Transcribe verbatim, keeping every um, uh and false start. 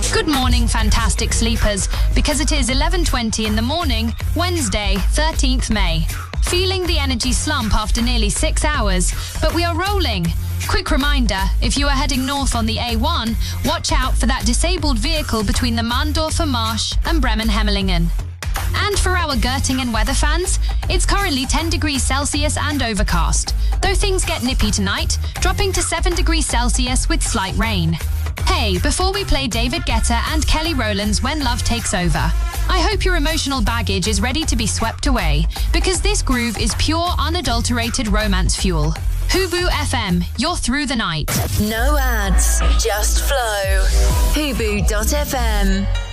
Good morning, fantastic sleepers, because it is eleven twenty in the morning, Wednesday, thirteenth May. Feeling the energy slump after nearly six hours, but we are rolling. Quick reminder, if you are heading north on the A one, watch out for that disabled vehicle between the Mahndorfer Marsch and Bremen-Hemmelingen. And for our Göttingen weather fans, it's currently ten degrees Celsius and overcast, though things get nippy tonight, dropping to seven degrees Celsius with slight rain. Hey, before we play David Guetta and Kelly Rowland's When Love Takes Over, I hope your emotional baggage is ready to be swept away, because this groove is pure, unadulterated romance fuel. Hubu F M, you're through the night. No ads, just flow. Hubu dot F M.